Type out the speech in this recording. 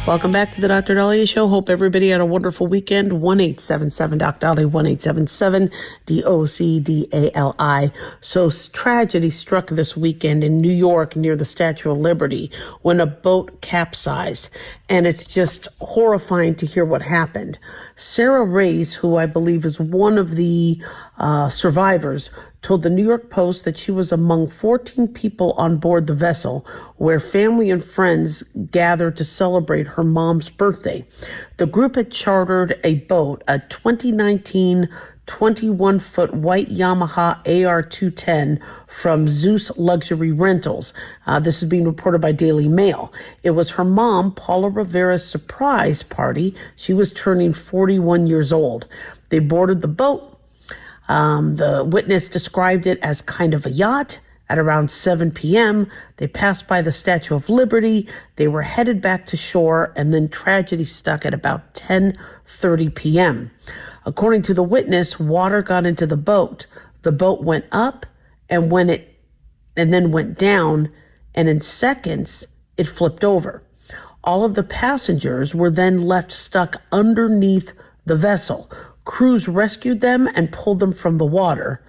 Welcome back to the Dr. Dahlia Show. Hope everybody had a wonderful weekend. 1-877-DOC-DALI, 1-877-DOC-DALI. So tragedy struck this weekend in New York near the Statue of Liberty when a boat capsized. And it's just horrifying to hear what happened. Sarah Reyes, who I believe is one of the survivors, told the New York Post that she was among 14 people on board the vessel where family and friends gathered to celebrate her mom's birthday. The group had chartered a boat, a 2019 21-foot white Yamaha AR210 from Zeus Luxury Rentals. This is being reported by Daily Mail. It was her mom, Paula Rivera's surprise party. She was turning 41 years old. They boarded the boat. The witness described it as kind of a yacht. At around 7 p.m., they passed by the Statue of Liberty. They were headed back to shore, and then tragedy struck at about 10:30 p.m. According to the witness, water got into the boat. The boat went up and then went down, and in seconds, it flipped over. All of the passengers were then left stuck underneath the vessel. Crews rescued them and pulled them from the water.